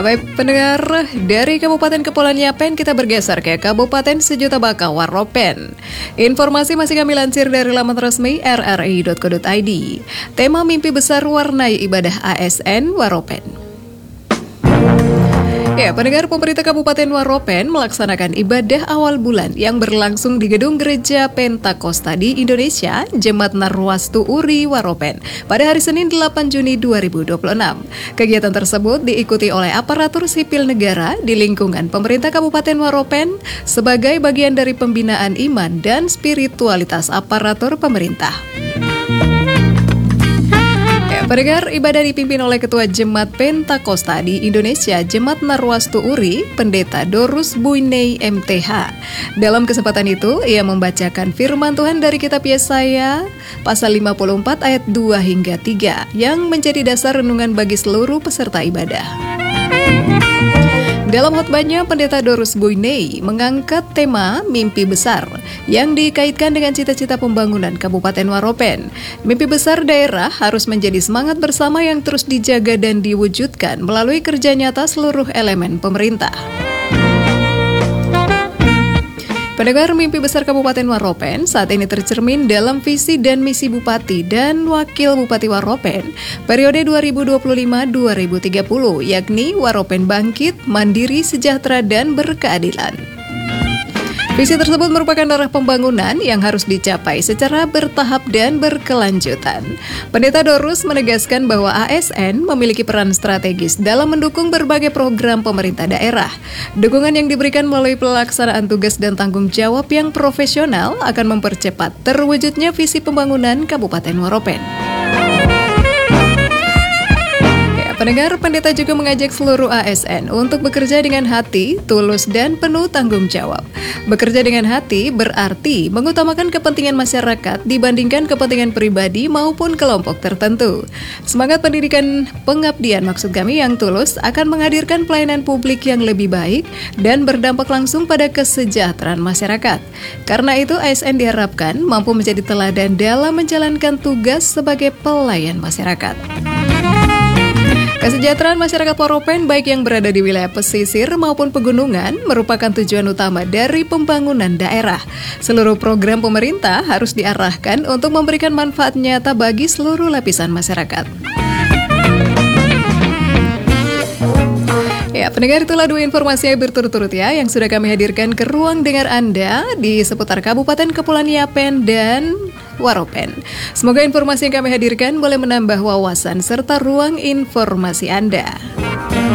Baik pendengar, dari Kabupaten Kepulauan Yapen kita bergeser ke Kabupaten Sejuta Baka Waropen. Informasi masih kami lansir dari laman resmi rri.co.id. Tema mimpi besar warnai ibadah ASN Waropen. Pendengar, pemerintah Kabupaten Waropen melaksanakan ibadah awal bulan yang berlangsung di Gedung Gereja Pentakosta di Indonesia, Jemaat Narwastu Uri Waropen, pada hari Senin 8 Juni 2026. Kegiatan tersebut diikuti oleh aparatur sipil negara di lingkungan pemerintah Kabupaten Waropen sebagai bagian dari pembinaan iman dan spiritualitas aparatur pemerintah. Pendengar, ibadah dipimpin oleh Ketua Jemaat Pentakosta di Indonesia, Jemaat Narwastu Uri, Pendeta Dorus Buinei MTH. Dalam kesempatan itu, ia membacakan firman Tuhan dari kitab Yesaya, pasal 54 ayat 2 hingga 3, yang menjadi dasar renungan bagi seluruh peserta ibadah. Dalam khotbahnya, Pendeta Dorus Buinei mengangkat tema mimpi besar yang dikaitkan dengan cita-cita pembangunan Kabupaten Waropen. Mimpi besar daerah harus menjadi semangat bersama yang terus dijaga dan diwujudkan melalui kerja nyata seluruh elemen pemerintah. Pendengar, mimpi besar Kabupaten Waropen saat ini tercermin dalam visi dan misi Bupati dan Wakil Bupati Waropen periode 2025-2030, yakni Waropen Bangkit, Mandiri, Sejahtera, dan Berkeadilan. Visi tersebut merupakan arah pembangunan yang harus dicapai secara bertahap dan berkelanjutan. Pendeta Dorus menegaskan bahwa ASN memiliki peran strategis dalam mendukung berbagai program pemerintah daerah. Dukungan yang diberikan melalui pelaksanaan tugas dan tanggung jawab yang profesional akan mempercepat terwujudnya visi pembangunan Kabupaten Waropen. Pendengar, pendeta juga mengajak seluruh ASN untuk bekerja dengan hati, tulus, dan penuh tanggung jawab. Bekerja dengan hati berarti mengutamakan kepentingan masyarakat dibandingkan kepentingan pribadi maupun kelompok tertentu. Semangat pendidikan pengabdian maksud kami yang tulus akan menghadirkan pelayanan publik yang lebih baik dan berdampak langsung pada kesejahteraan masyarakat. Karena itu, ASN diharapkan mampu menjadi teladan dalam menjalankan tugas sebagai pelayan masyarakat. Kesejahteraan masyarakat Waropen baik yang berada di wilayah pesisir maupun pegunungan merupakan tujuan utama dari pembangunan daerah. Seluruh program pemerintah harus diarahkan untuk memberikan manfaat nyata bagi seluruh lapisan masyarakat. Pendengar, itulah dua informasi yang berturut-turut yang sudah kami hadirkan ke ruang dengar Anda di seputar Kabupaten Kepulauan Yapen dan Waropen. Semoga informasi yang kami hadirkan boleh menambah wawasan serta ruang informasi Anda.